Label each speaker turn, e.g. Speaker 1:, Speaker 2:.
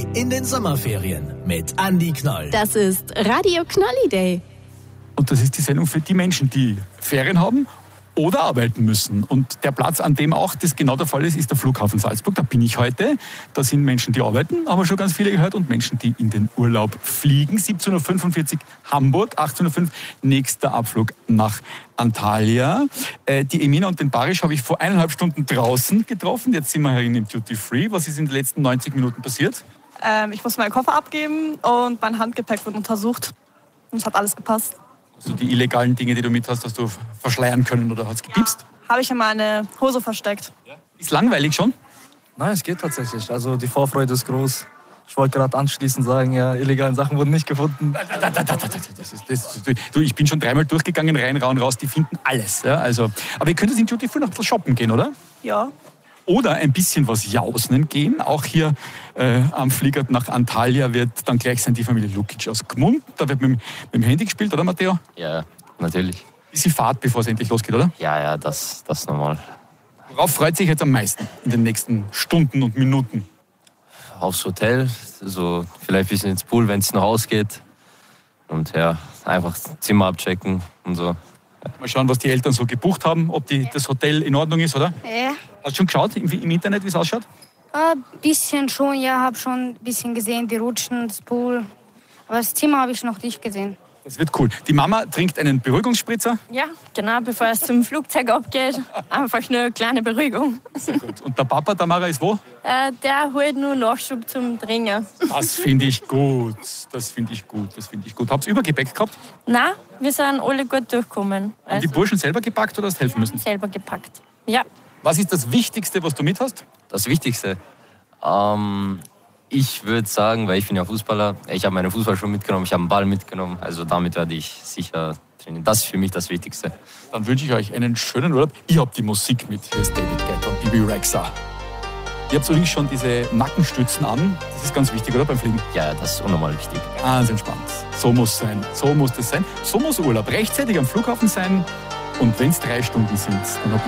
Speaker 1: in den Sommerferien mit Andi Knoll.
Speaker 2: Das ist Radio Knolli Day.
Speaker 3: Und das ist die Sendung für die Menschen, die Ferien haben oder arbeiten müssen. Und der Platz, an dem auch das genau der Fall ist, ist der Flughafen Salzburg. Da bin ich heute. Da sind Menschen, die arbeiten, haben wir schon ganz viele gehört, und Menschen, die in den Urlaub fliegen. 17.45 Uhr Hamburg, 18.05 Uhr nächster Abflug nach Antalya. Die Emina und den Barisch habe ich vor 1,5 Stunden draußen getroffen. Jetzt sind wir herin im Duty Free. Was ist in den letzten 90 Minuten passiert?
Speaker 4: Ich muss meinen Koffer abgeben und mein Handgepäck wird untersucht. Und es hat alles gepasst.
Speaker 3: Also die illegalen Dinge, die du mit hast du verschleiern können oder hast du gepiepst?
Speaker 4: Ja, habe ich in meine Hose versteckt.
Speaker 3: Ist langweilig schon?
Speaker 5: Nein, es geht tatsächlich. Also die Vorfreude ist groß. Ich wollte gerade anschließend sagen, ja, illegalen Sachen wurden nicht gefunden.
Speaker 3: Ich bin schon 3-mal durchgegangen, rein, raus, die finden alles. Ja, also, aber ihr könnt jetzt in Duty Free noch ein bisschen shoppen gehen, oder?
Speaker 4: Ja.
Speaker 3: Oder ein bisschen was jausen gehen. Auch hier am Flieger nach Antalya wird dann gleich sein die Familie Lukic aus Gmund. Da wird mit dem Handy gespielt, oder Matteo?
Speaker 6: Ja, natürlich.
Speaker 3: Bisschen Fahrt, bevor es endlich losgeht, oder?
Speaker 6: Ja, das ist normal.
Speaker 3: Worauf freut sich jetzt am meisten in den nächsten Stunden und Minuten?
Speaker 6: Aufs Hotel, so vielleicht ein bisschen ins Pool, wenn es noch ausgeht. Und ja, einfach Zimmer abchecken und so.
Speaker 3: Mal schauen, was die Eltern so gebucht haben, ob das Hotel in Ordnung ist, oder?
Speaker 7: Ja.
Speaker 3: Hast du schon geschaut im Internet, wie es ausschaut?
Speaker 7: Ein bisschen schon, ja, habe schon ein bisschen gesehen, die Rutschen, das Pool. Aber das Zimmer habe ich noch nicht gesehen.
Speaker 3: Das wird cool. Die Mama trinkt einen Beruhigungsspritzer.
Speaker 8: Ja, genau, bevor es zum Flugzeug abgeht. Einfach nur eine kleine Beruhigung.
Speaker 3: Sehr gut. Und der Papa, Tamara, ist wo?
Speaker 8: Der holt nur Nachschub zum Trinken.
Speaker 3: Das finde ich gut. Das finde ich gut. Habt ihr Übergepäck gehabt?
Speaker 8: Nein, wir sind alle gut durchgekommen.
Speaker 3: Haben die Burschen selber gepackt oder hast du helfen müssen?
Speaker 8: Selber gepackt, ja.
Speaker 3: Was ist das Wichtigste, was du mit hast?
Speaker 6: Das Wichtigste? Ich würde sagen, weil ich bin ja Fußballer, ich habe meine Fußballschuhe mitgenommen, ich habe einen Ball mitgenommen. Also damit werde ich sicher trainieren. Das ist für mich das Wichtigste.
Speaker 3: Dann wünsche ich euch einen schönen Urlaub. Ich habe die Musik mit. Hier ist David Guetta und Bibi Rexha. Ihr habt übrigens schon diese Nackenstützen an. Das ist ganz wichtig, oder, beim Fliegen?
Speaker 6: Ja, das ist unnormal wichtig.
Speaker 3: Ganz entspannt. So muss es sein. So muss das sein. So muss Urlaub rechtzeitig am Flughafen sein. Und wenn es 3 Stunden sind, dann hat man